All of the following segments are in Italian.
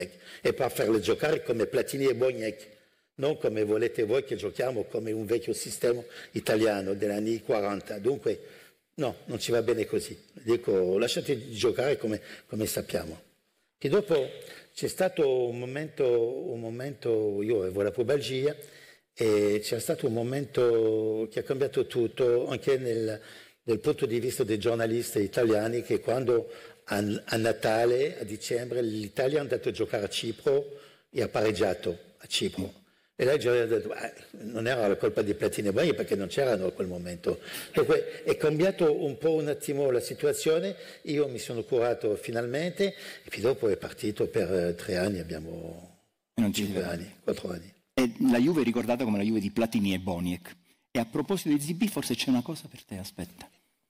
e per farle giocare come Platini e Boniek, non come volete voi che giochiamo come un vecchio sistema italiano degli anni 40. Dunque, no, non ci va bene così. Dico, lasciate giocare come sappiamo. E dopo c'è stato un momento, io avevo la pubalgia, e c'è stato un momento che ha cambiato tutto, anche dal punto di vista dei giornalisti italiani, che quando a Natale, a dicembre, l'Italia è andata a giocare a Cipro e ha pareggiato a Cipro. E lei già ha detto, non era la colpa di Platini e Boniek perché non c'erano a quel momento. Dunque è cambiato un attimo la situazione, io mi sono curato finalmente e poi dopo è partito per 3 anni, abbiamo 5 anni, 4 anni. E la Juve è ricordata come la Juve di Platini e Boniek. E a proposito di Zibì, forse c'è una cosa per te, aspetta.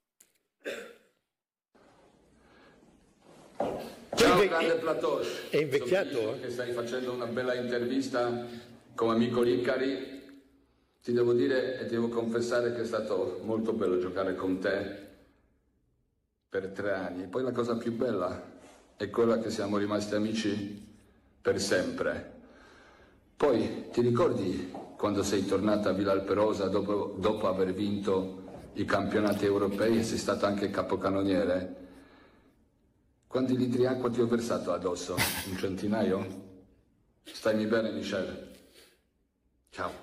Ciao grande Platoš, è invecchiato? Che stai facendo una bella intervista come amico Liccari. Ti devo dire e devo confessare che è stato molto bello giocare con te per 3 anni. E poi la cosa più bella è quella che siamo rimasti amici per sempre. Poi ti ricordi quando sei tornata a Villalperosa dopo aver vinto i campionati europei e sei stata anche capocannoniere? Quanti litri d'acqua ti ho versato addosso? Un centinaio? Stammi bene, Michel? Ciao.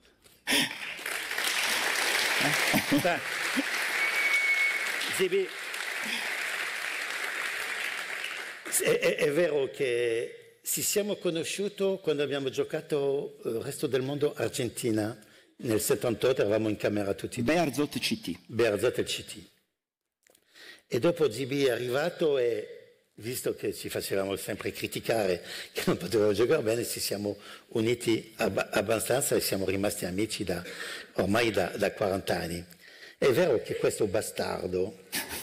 Zibì, è vero che ci siamo conosciuti quando abbiamo giocato il resto del mondo Argentina. Nel 78 eravamo in camera tutti. Bearzot CT. Bearzot e CT. E dopo Zibì è arrivato e, visto che ci facevamo sempre criticare che non potevamo giocare bene, ci siamo uniti abbastanza e siamo rimasti amici ormai da 40 anni. È vero che questo bastardo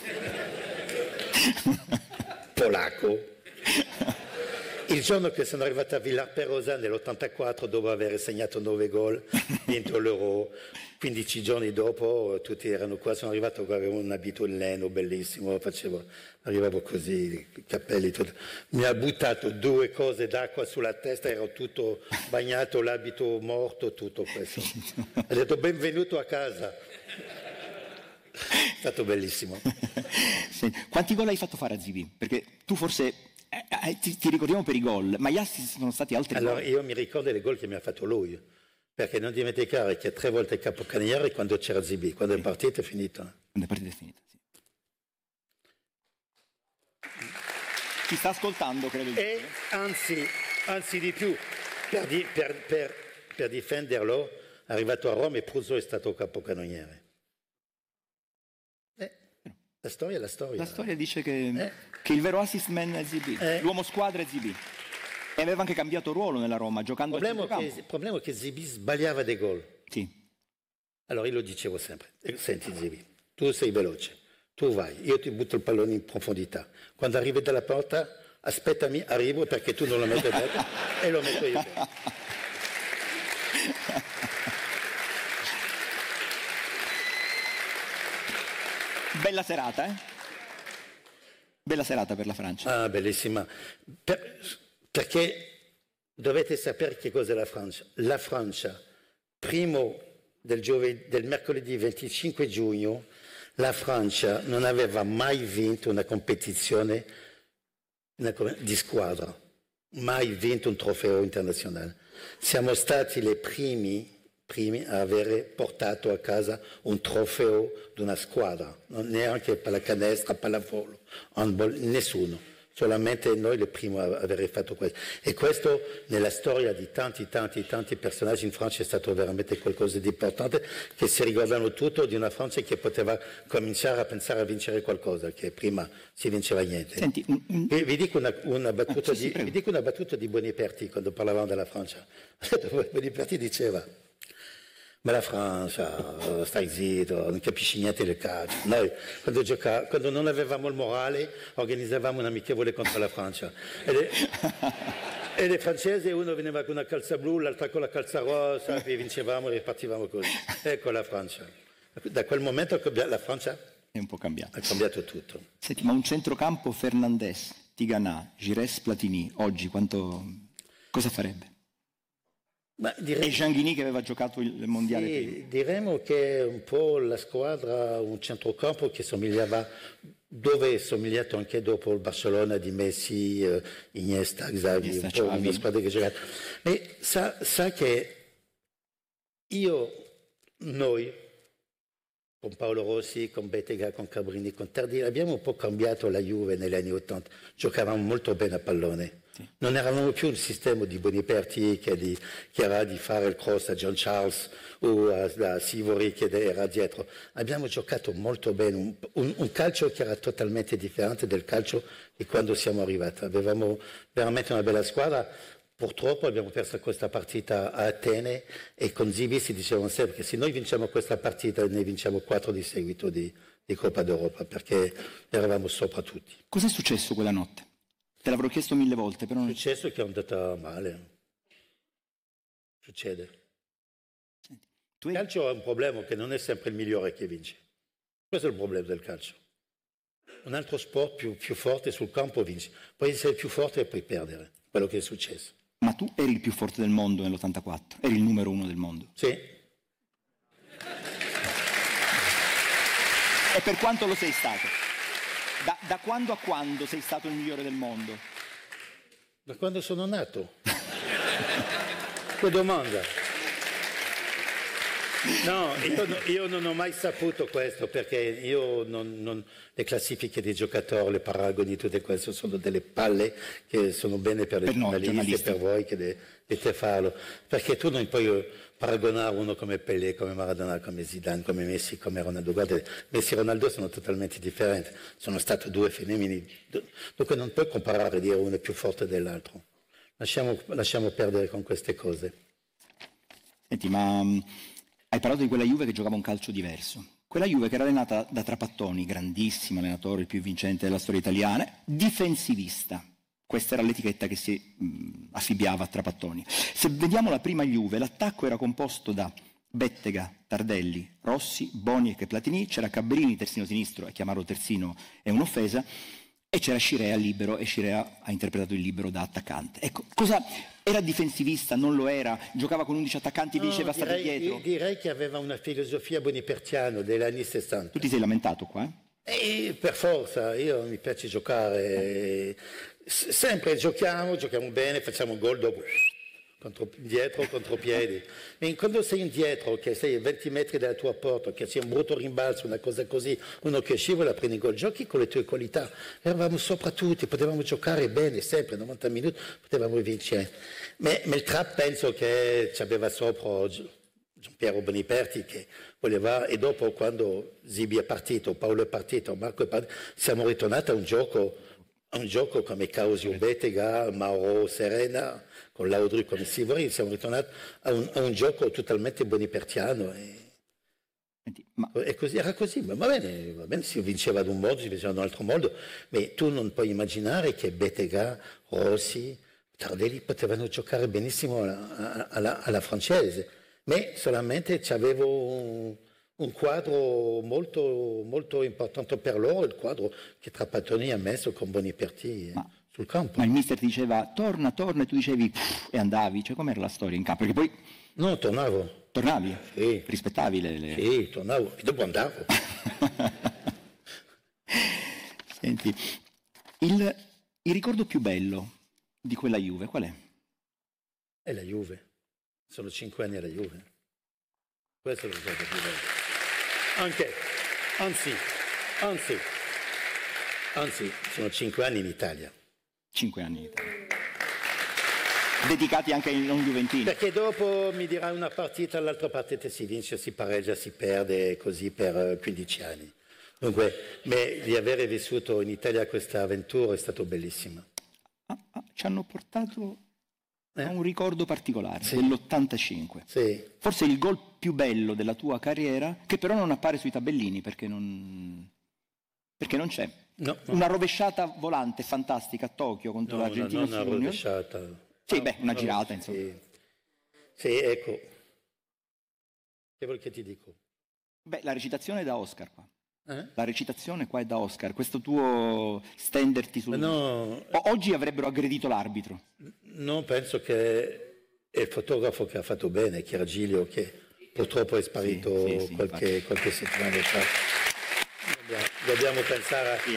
polacco, il giorno che sono arrivato a Villarperosa nell'84, dopo aver segnato 9 gol, vinto l'Euro, 15 giorni dopo tutti erano qua, sono arrivato qua, avevo un abito in leno bellissimo, arrivavo così, i capelli, tutto. Mi ha buttato 2 cose d'acqua sulla testa, ero tutto bagnato, l'abito morto, tutto questo. Ha detto benvenuto a casa. È stato bellissimo. Sì. Quanti gol hai fatto fare a Zibì? Perché tu forse ti ricordiamo per i gol, ma gli assist sono stati altri. Allora io mi ricordo le gol che mi ha fatto lui, perché non dimenticare che 3 volte capocannoniere quando c'era Zibì, quando il partito è finito. Quando la partita è finita, sì. Ti sta ascoltando, credo. E anzi di più, per difenderlo, è arrivato a Roma e Pruzzo è stato capocannoniere. La storia è la storia. La storia dice che il vero assist man è Zibì, l'uomo squadra è Zibì. E aveva anche cambiato ruolo nella Roma, giocando al centrocampo. Il problema è che Zibì sbagliava dei gol. Sì. Allora io lo dicevo sempre, senti Zibì, tu sei veloce, tu vai, io ti butto il pallone in profondità. Quando arrivi dalla porta, aspettami, arrivo perché tu non lo metti dentro e lo metto io dentro. Bella serata, eh? Bella serata per la Francia. Ah, bellissima. Perché dovete sapere che cos'è la Francia. La Francia, primo del mercoledì 25 giugno, la Francia non aveva mai vinto una competizione di squadra, mai vinto un trofeo internazionale. Siamo stati i primi a avere portato a casa un trofeo di una squadra, non neanche pallacanestro, pallavolo, handball, nessuno, solamente noi le primi a aver fatto questo. E questo nella storia di tanti personaggi in Francia è stato veramente qualcosa di importante, che si ricordano tutto di una Francia che poteva cominciare a pensare a vincere qualcosa, che prima si vinceva niente. Senti, vi dico una battuta di Boniperti quando parlavamo della Francia. Boniperti diceva: ma la Francia, stai zitto, non capisci niente del calcio. Noi, quando non avevamo il morale, organizzavamo un amichevole contro la Francia. E le francesi, uno veniva con una calza blu, l'altra con la calza rossa, e vincevamo e ripartivamo così. Ecco la Francia. Da quel momento la Francia è un po' cambiato. Ha cambiato tutto. Senti, ma un centrocampo Fernandez, Tigana, Giresse, Platini, oggi cosa farebbe? E Jean-Guigny che aveva giocato il mondiale prima. Diremmo che un po' la squadra, un centrocampo che somigliava, dove è somigliato anche dopo il Barcellona di Messi, Iniesta, Xavi, un po' una squadra che ha giocato. E sa che noi, con Paolo Rossi, con Bettega, con Cabrini, con Tardi, abbiamo un po' cambiato la Juve negli anni '80. Giocavamo molto bene a pallone. Sì. Non eravamo più il sistema di Boniperti che era di fare il cross a John Charles o a Sivori che era dietro. Abbiamo giocato molto bene, un calcio che era totalmente differente del calcio di quando siamo arrivati. Avevamo veramente una bella squadra. Purtroppo abbiamo perso questa partita a Atene e con Zibi si dicevano sempre che se noi vinciamo questa partita ne vinciamo 4 di seguito di Coppa d'Europa perché eravamo sopra tutti. Cos'è successo quella notte? Te l'avrò chiesto 1000 volte, però non... È successo che è andata male. Succede. Il calcio ha un problema che non è sempre il migliore che vince. Questo è il problema del calcio. Un altro sport più forte sul campo vince. Puoi essere più forte e puoi perdere. Quello che è successo. Ma tu eri il più forte del mondo nell'84, eri il numero 1 del mondo. Sì. E per quanto lo sei stato? Da quando a quando sei stato il migliore del mondo? Da quando sono nato. Che domanda. No, io non ho mai saputo questo perché io le classifiche dei giocatori, le paragoni, tutte queste sono delle palle che sono bene per i giornalisti e per voi che dovete farlo. Perché tu non puoi paragonare uno come Pelé, come Maradona, come Zidane, come Messi, come Ronaldo. Guarda, Messi e Ronaldo sono totalmente differenti. Sono stati due fenomeni. Dunque non puoi comparare e dire uno è più forte dell'altro. Lasciamo perdere con queste cose. Senti, ma... Hai parlato di quella Juve che giocava un calcio diverso. Quella Juve che era allenata da Trapattoni, grandissimo allenatore, il più vincente della storia italiana, difensivista. Questa era l'etichetta che si affibbiava a Trapattoni. Se vediamo la prima Juve, l'attacco era composto da Bettega, Tardelli, Rossi, Boniek e Platini, c'era Cabrini, terzino sinistro, e chiamarlo terzino è un'offesa, e c'era Scirea libero, e Scirea ha interpretato il libero da attaccante. Ecco, cosa era difensivista, non lo era? Giocava con 11 attaccanti, diceva stare dietro? Direi che aveva una filosofia bonipertiana degli anni 60. Tu ti sei lamentato qua, per forza, io mi piace giocare. Sempre giochiamo bene, facciamo gol dopo. Dietro, contropiedi. E quando sei indietro, che sei a 20 metri dalla tua porta, che c'è un brutto rimbalzo, una cosa così, uno che scivola, prendi gol, giochi con le tue qualità. Eravamo sopra tutti, potevamo giocare bene, sempre, 90 minuti, potevamo vincere. Ma il trap penso che ci aveva sopra Giampiero Boniperti che voleva, e dopo quando Zibi è partito, Paolo è partito, Marco è partito, siamo ritornati a un gioco come Causio Bettega, Mauro Serena, con Laudru come Sivori, siamo ritornati a un gioco totalmente bonipertiano. E così, era così, ma va bene, si vinceva ad un modo, si vinceva ad un altro modo, ma tu non puoi immaginare che Bettega, Rossi, Tardelli potevano giocare benissimo alla francese, ma solamente c'avevo un quadro molto, molto importante per loro, il quadro che Trapattoni ha messo con Boniperti sul campo. Ma il mister ti diceva torna, e tu dicevi e andavi, cioè com'era la storia in campo? Perché poi... No, tornavo. Tornavi? Sì. Rispettavi le... Sì, tornavo, e dopo andavo. Senti, il ricordo più bello di quella Juve qual è? È la Juve. Sono 5 anni alla Juve. Questo è il ricordo più bello. Anzi, sono 5 anni in Italia. 5 anni in Italia. Dedicati anche ai non juventini. Perché dopo mi dirà una partita, all'altra partita si vince, si pareggia, si perde, così per 15 anni. Dunque, di avere vissuto in Italia questa avventura è stato bellissimo. Ci hanno portato a un ricordo particolare, sì, dell'85. Sì. Forse il gol più bello della tua carriera, che però non appare sui tabellini perché non c'è. No. Una rovesciata volante fantastica a Tokyo contro l'Argentina. Non una rovesciata. Sì, una girata, insomma. Sì, ecco. Che vuoi che ti dico? La recitazione è da Oscar qua. La recitazione qua è da Oscar, questo tuo stenderti sul... No, Oggi avrebbero aggredito l'arbitro. no, penso che è il fotografo che ha fatto bene, che era Giglio, che purtroppo è sparito sì, qualche settimana fa. Dobbiamo pensare